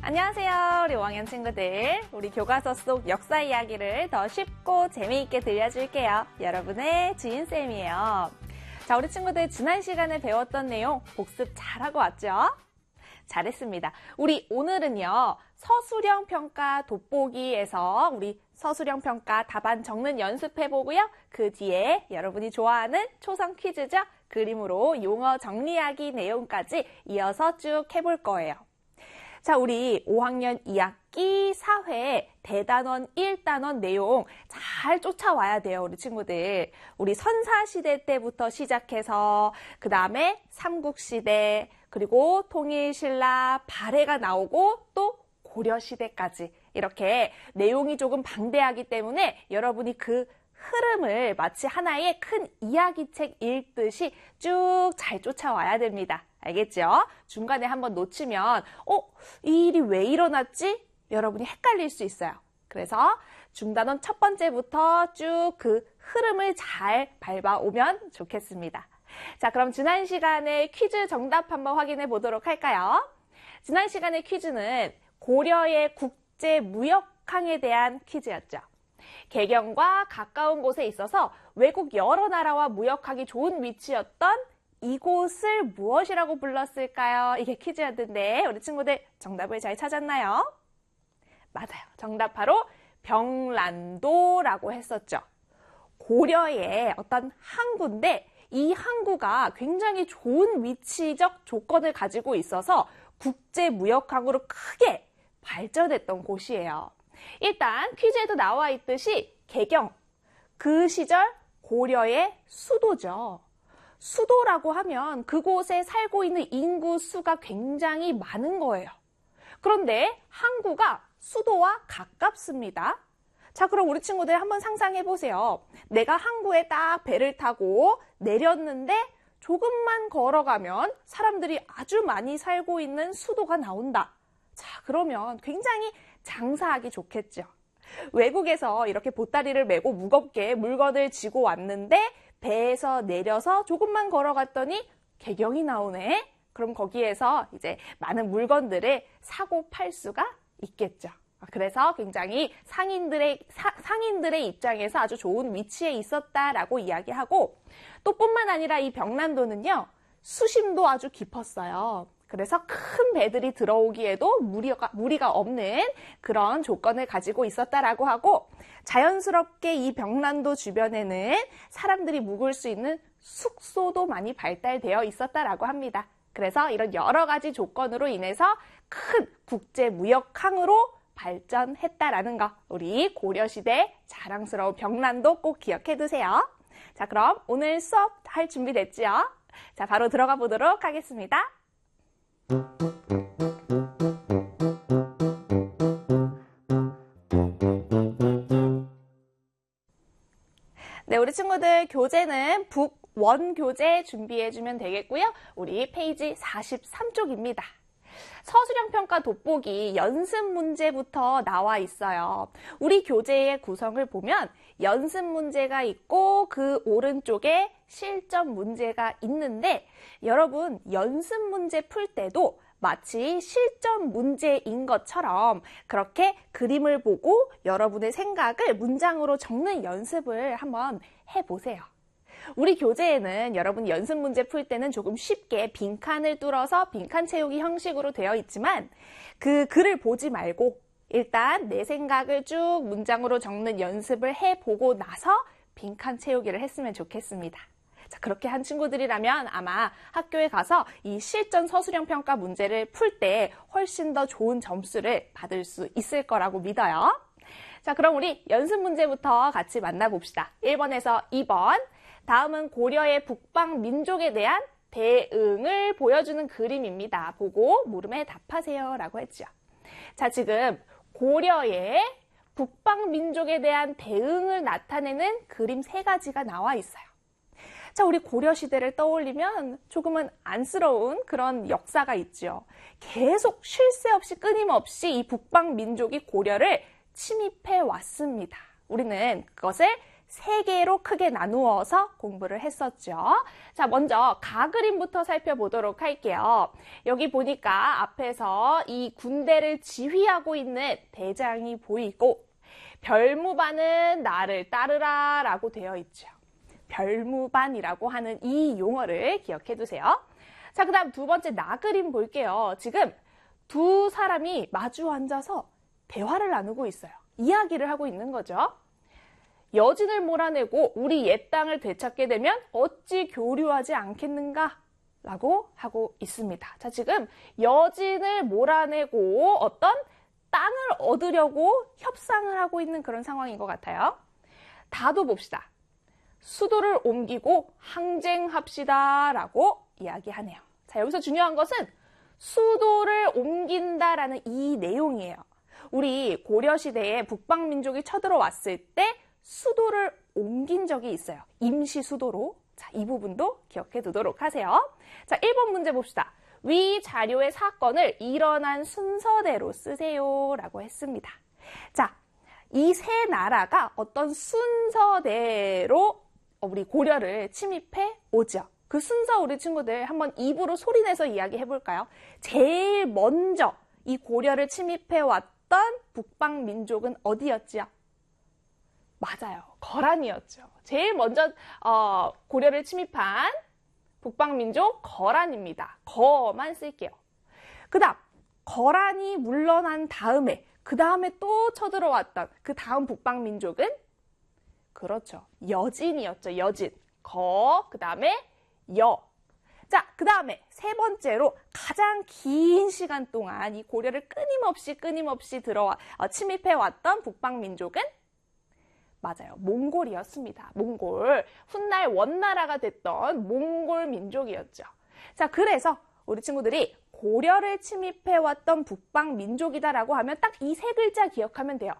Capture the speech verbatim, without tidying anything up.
안녕하세요, 우리 오 학년 친구들. 우리 교과서 속 역사 이야기를 더 쉽고 재미있게 들려줄게요. 여러분의 지인쌤이에요. 자, 우리 친구들 지난 시간에 배웠던 내용 복습 잘하고 왔죠? 잘했습니다. 우리 오늘은요, 서술형 평가 돋보기에서 우리 서술형 평가 답안 적는 연습해보고요. 그 뒤에 여러분이 좋아하는 초성 퀴즈죠? 그림으로 용어 정리하기 내용까지 이어서 쭉 해볼 거예요. 자, 우리 오 학년 이 학기 사회 대단원 일 단원 내용 잘 쫓아와야 돼요, 우리 친구들. 우리 선사시대 때부터 시작해서 그 다음에 삼국시대, 그리고 통일신라, 발해가 나오고 또 고려시대까지 이렇게 내용이 조금 방대하기 때문에 여러분이 그 흐름을 마치 하나의 큰 이야기책 읽듯이 쭉 잘 쫓아와야 됩니다. 알겠죠? 중간에 한번 놓치면 어? 이 일이 왜 일어났지? 여러분이 헷갈릴 수 있어요. 그래서 중단원 첫 번째부터 쭉 그 흐름을 잘 밟아오면 좋겠습니다. 자, 그럼 지난 시간에 퀴즈 정답 한번 확인해 보도록 할까요? 지난 시간의 퀴즈는 고려의 국제무역항에 대한 퀴즈였죠. 개경과 가까운 곳에 있어서 외국 여러 나라와 무역하기 좋은 위치였던 이곳을 무엇이라고 불렀을까요? 이게 퀴즈였는데 우리 친구들 정답을 잘 찾았나요? 맞아요. 정답 바로 병란도라고 했었죠. 고려의 어떤 항구인데 이 항구가 굉장히 좋은 위치적 조건을 가지고 있어서 국제무역항으로 크게 발전했던 곳이에요. 일단 퀴즈에도 나와 있듯이 개경, 그 시절 고려의 수도죠. 수도라고 하면 그곳에 살고 있는 인구 수가 굉장히 많은 거예요. 그런데 항구가 수도와 가깝습니다. 자, 그럼 우리 친구들 한번 상상해 보세요. 내가 항구에 딱 배를 타고 내렸는데 조금만 걸어가면 사람들이 아주 많이 살고 있는 수도가 나온다. 자, 그러면 굉장히 장사하기 좋겠죠. 외국에서 이렇게 보따리를 메고 무겁게 물건을 지고 왔는데 배에서 내려서 조금만 걸어갔더니 개경이 나오네. 그럼 거기에서 이제 많은 물건들을 사고 팔 수가 있겠죠. 그래서 굉장히 상인들의, 사, 상인들의 입장에서 아주 좋은 위치에 있었다라고 이야기하고 또 뿐만 아니라 이 병란도는요, 수심도 아주 깊었어요. 그래서 큰 배들이 들어오기에도 무리가, 무리가 없는 그런 조건을 가지고 있었다라고 하고 자연스럽게 이 병란도 주변에는 사람들이 묵을 수 있는 숙소도 많이 발달되어 있었다라고 합니다. 그래서 이런 여러 가지 조건으로 인해서 큰 국제무역항으로 발전했다라는 거, 우리 고려시대 자랑스러운 병란도 꼭 기억해 두세요. 자, 그럼 오늘 수업 할 준비 됐죠? 자, 바로 들어가 보도록 하겠습니다. 네, 우리 친구들 교재는 북원 교재 준비해주면 되겠고요. 우리 페이지 사십삼 쪽입니다. 서술형 평가 돋보기 연습 문제부터 나와 있어요. 우리 교재의 구성을 보면 연습 문제가 있고 그 오른쪽에 실전 문제가 있는데 여러분 연습 문제 풀 때도 마치 실전 문제인 것처럼 그렇게 그림을 보고 여러분의 생각을 문장으로 적는 연습을 한번 해보세요. 우리 교재에는 여러분 연습 문제 풀 때는 조금 쉽게 빈칸을 뚫어서 빈칸 채우기 형식으로 되어 있지만 그 글을 보지 말고 일단 내 생각을 쭉 문장으로 적는 연습을 해보고 나서 빈칸 채우기를 했으면 좋겠습니다. 자, 그렇게 한 친구들이라면 아마 학교에 가서 이 실전 서술형 평가 문제를 풀 때 훨씬 더 좋은 점수를 받을 수 있을 거라고 믿어요. 자, 그럼 우리 연습 문제부터 같이 만나봅시다. 일 번에서 이 번. 다음은 고려의 북방 민족에 대한 대응을 보여주는 그림입니다. 보고 물음에 답하세요 라고 했죠. 자, 지금 고려의 북방 민족에 대한 대응을 나타내는 그림 세 가지가 나와 있어요. 자, 우리 고려시대를 떠올리면 조금은 안쓰러운 그런 역사가 있죠. 계속 쉴 새 없이 끊임없이 이 북방 민족이 고려를 침입해 왔습니다. 우리는 그것을 세 개로 크게 나누어서 공부를 했었죠. 자, 먼저 가그림부터 살펴보도록 할게요. 여기 보니까 앞에서 이 군대를 지휘하고 있는 대장이 보이고 별무반은 나를 따르라 라고 되어 있죠. 별무반이라고 하는 이 용어를 기억해 두세요. 자, 그 다음 두 번째 나그림 볼게요. 지금 두 사람이 마주 앉아서 대화를 나누고 있어요. 이야기를 하고 있는 거죠. 여진을 몰아내고 우리 옛 땅을 되찾게 되면 어찌 교류하지 않겠는가? 라고 하고 있습니다. 자, 지금 여진을 몰아내고 어떤 땅을 얻으려고 협상을 하고 있는 그런 상황인 것 같아요. 다도 봅시다. 수도를 옮기고 항쟁합시다 라고 이야기하네요. 자, 여기서 중요한 것은 수도를 옮긴다라는 이 내용이에요. 우리 고려시대에 북방민족이 쳐들어왔을 때 수도를 옮긴 적이 있어요. 임시 수도로. 자, 이 부분도 기억해 두도록 하세요. 자, 일 번 문제 봅시다. 위 자료의 사건을 일어난 순서대로 쓰세요 라고 했습니다. 자, 이 세 나라가 어떤 순서대로 우리 고려를 침입해 오죠. 그 순서 우리 친구들 한번 입으로 소리내서 이야기해 볼까요? 제일 먼저 이 고려를 침입해 왔던 북방 민족은 어디였지요? 맞아요. 거란이었죠. 제일 먼저 어, 고려를 침입한 북방 민족 거란입니다. 거만 쓸게요. 그 다음 거란이 물러난 다음에 그 다음에 또 쳐들어왔던 그 다음 북방 민족은 그렇죠. 여진이었죠. 여진. 거, 그 다음에 여. 자, 그 다음에 세 번째로 가장 긴 시간 동안 이 고려를 끊임없이 끊임없이 들어와 어, 침입해왔던 북방 민족은 맞아요. 몽골이었습니다. 몽골. 훗날 원나라가 됐던 몽골 민족이었죠. 자, 그래서 우리 친구들이 고려를 침입해왔던 북방 민족이다라고 하면 딱 이 세 글자 기억하면 돼요.